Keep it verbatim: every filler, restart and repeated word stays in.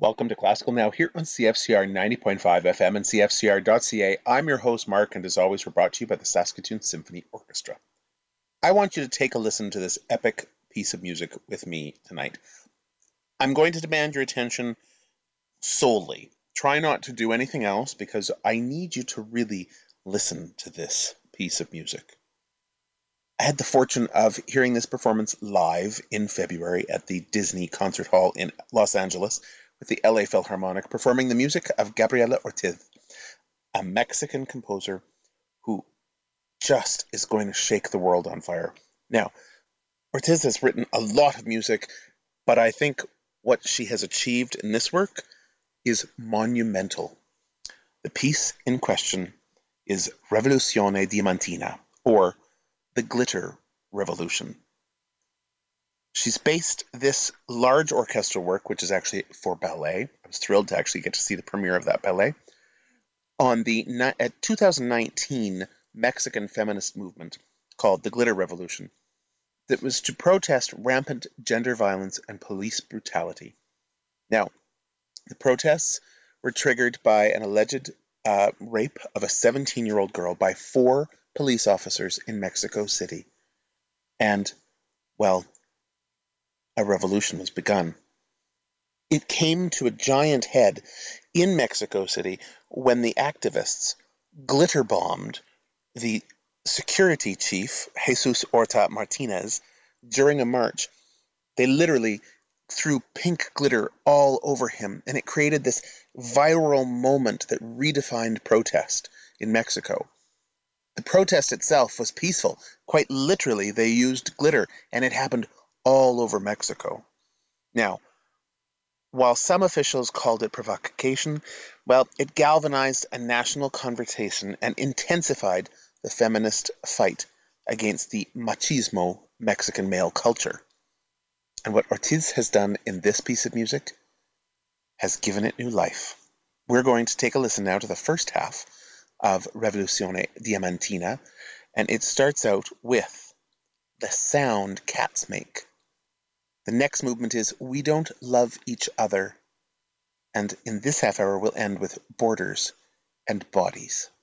Welcome to Classical Now here on C F C R ninety point five F M and C F C R dot C A. I'm your host, Mark, and as always, we're brought to you by the Saskatoon Symphony Orchestra. I want you to take a listen to this epic piece of music with me tonight. I'm going to demand your attention solely. Try not to do anything else because I need you to really listen to this piece of music. I had the fortune of hearing this performance live in February at the Disney Concert Hall in Los Angeles with the L A Philharmonic performing the music of Gabriela Ortiz, a Mexican composer who just is going to shake the world on fire. Now, Ortiz has written a lot of music, but I think what she has achieved in this work is monumental. The piece in question is Revoluzione Diamantina, or The Glitter Revolution. She's based this large orchestral work, which is actually for ballet. I was thrilled to actually get to see the premiere of that ballet, on the two thousand nineteen Mexican feminist movement called the Glitter Revolution, that was to protest rampant gender violence and police brutality. Now, the protests were triggered by an alleged uh, rape of a seventeen-year-old girl by four police officers in Mexico City. And, well, a revolution was begun. It came to a giant head in Mexico City when the activists glitter bombed the security chief, Jesus Horta Martinez, during a march. They literally threw pink glitter all over him, and it created this viral moment that redefined protest in Mexico. The protest itself was peaceful. Quite literally, they used glitter, and it happened all over Mexico. Now, while some officials called it provocation, well, it galvanized a national conversation and intensified the feminist fight against the machismo Mexican male culture. And what Ortiz has done in this piece of music has given it new life. We're going to take a listen now to the first half of Revoluzione Diamantina, and it starts out with the sound cats make. The next movement is We Don't Love Each Other, and in this half hour we'll end with Borders and Bodies.